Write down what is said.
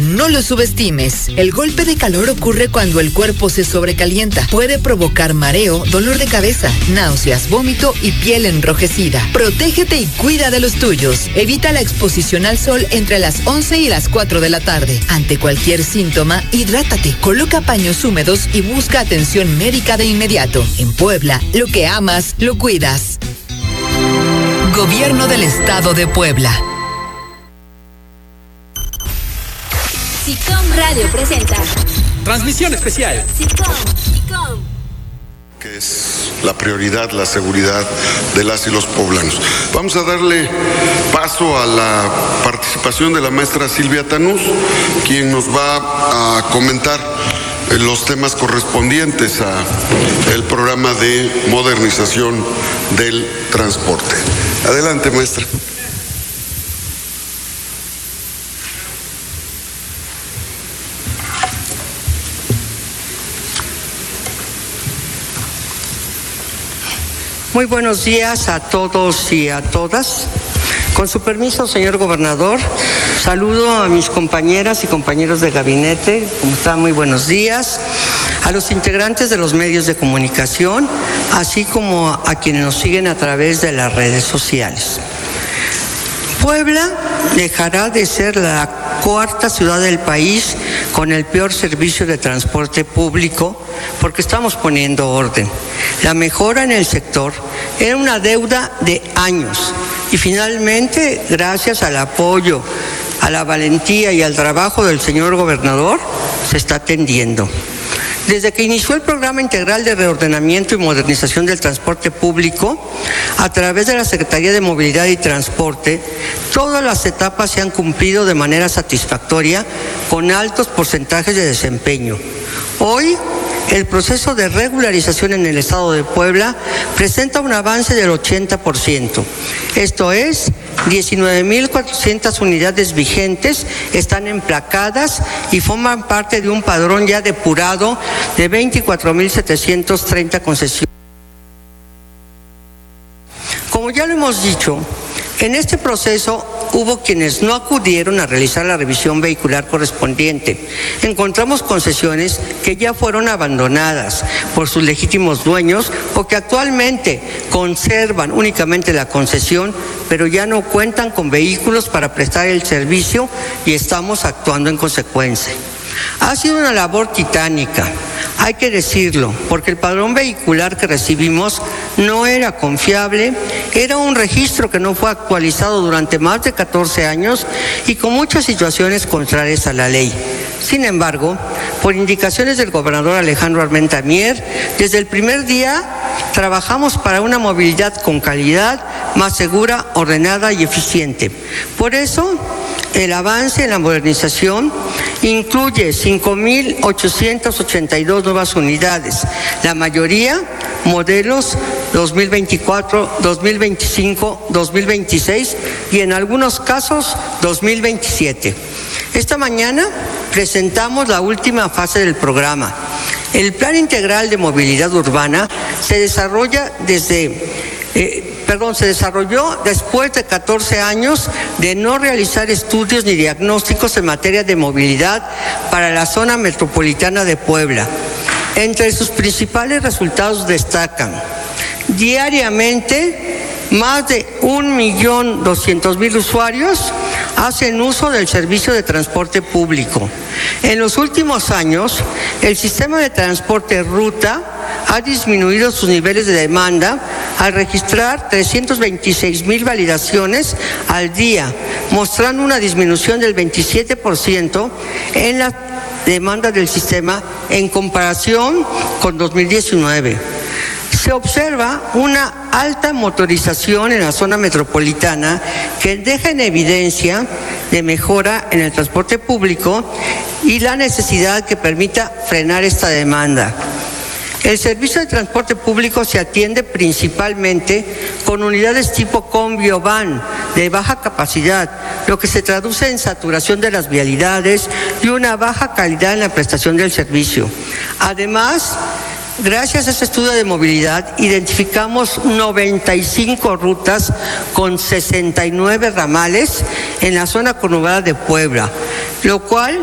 no lo subestimes. El golpe de calor ocurre cuando el cuerpo se sobrecalienta. Puede provocar mareo, dolor de cabeza, náuseas, vómito y piel enrojecida. Protégete y cuida de los tuyos. Evita la exposición al sol entre las 11 y las 4 de la tarde. Ante cualquier síntoma, hidrátate, coloca paños húmedos y busca atención médica de inmediato. En Puebla, lo que amas, lo cuidas. Gobierno del Estado de Puebla. SICOM Radio presenta transmisión especial. SICOM. Que es la prioridad, la seguridad de las y los poblanos. Vamos a darle paso a la participación de la maestra Silvia Tanús, quien nos va a comentar los temas correspondientes a el programa de modernización del transporte. Adelante, maestra. Muy buenos días a todos y a todas. Con su permiso, señor gobernador, saludo a mis compañeras y compañeros de gabinete. ¿Cómo están? Muy buenos días. A los integrantes de los medios de comunicación, así como a quienes nos siguen a través de las redes sociales. Puebla dejará de ser la cuarta ciudad del país con el peor servicio de transporte público porque estamos poniendo orden. La mejora en el sector era una deuda de años y finalmente, gracias al apoyo, a la valentía y al trabajo del señor gobernador, se está atendiendo. Desde que inició el Programa Integral de Reordenamiento y Modernización del Transporte Público, a través de la Secretaría de Movilidad y Transporte, todas las etapas se han cumplido de manera satisfactoria con altos porcentajes de desempeño. Hoy, el proceso de regularización en el Estado de Puebla presenta un avance del 80%. Esto es, 19.400 unidades vigentes están emplacadas y forman parte de un padrón ya depurado de 24.730 concesiones. Como ya lo hemos dicho, en este proceso hubo quienes no acudieron a realizar la revisión vehicular correspondiente. Encontramos concesiones que ya fueron abandonadas por sus legítimos dueños o que actualmente conservan únicamente la concesión, pero ya no cuentan con vehículos para prestar el servicio y estamos actuando en consecuencia. Ha sido una labor titánica, hay que decirlo, porque el padrón vehicular que recibimos no era confiable, era un registro que no fue actualizado durante más de 14 años y con muchas situaciones contrarias a la ley. Sin embargo, por indicaciones del gobernador Alejandro Armenta Mier, desde el primer día trabajamos para una movilidad con calidad, más segura, ordenada y eficiente. Por eso, el avance en la modernización incluye 5.882 nuevas unidades, la mayoría modelos 2024, 2025, 2026 y en algunos casos 2027. Esta mañana presentamos la última fase del programa. El Plan Integral de Movilidad Urbana se desarrolló después de 14 años de no realizar estudios ni diagnósticos en materia de movilidad para la zona metropolitana de Puebla. Entre sus principales resultados destacan: diariamente, más de 1.200.000 usuarios hacen uso del servicio de transporte público. En los últimos años, el sistema de transporte ruta ha disminuido sus niveles de demanda al registrar 326.000 validaciones al día, mostrando una disminución del 27% en la demanda del sistema en comparación con 2019. Se observa una alta motorización en la zona metropolitana que deja en evidencia de mejora en el transporte público y la necesidad que permita frenar esta demanda. El servicio de transporte público se atiende principalmente con unidades tipo combi o van de baja capacidad, lo que se traduce en saturación de las vialidades y una baja calidad en la prestación del servicio. Además, gracias a este estudio de movilidad, identificamos 95 rutas con 69 ramales en la zona conurbada de Puebla, lo cual